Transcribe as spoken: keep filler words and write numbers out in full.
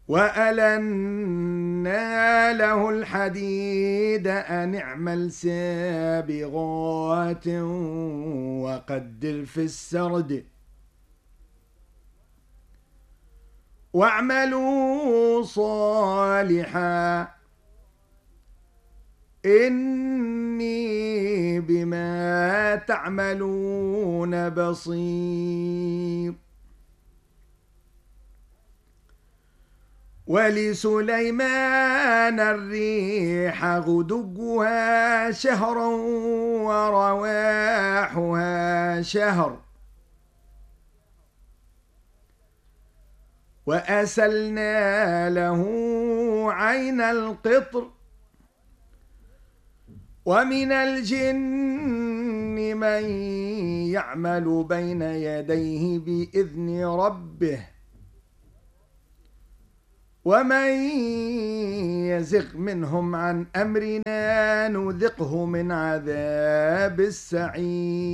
وألنا له الحديد أن اعمل سابغات وقدر في السرد واعملوا صالحا إني بما تعملون بصير. ولسليمان الريح غدوها شهر ورواحها شهر وأسلنا له عين القطر ومن الجن من يعمل بين يديه بإذن ربه ومن يزغ منهم عن أمرنا نذقه من عذاب السعير.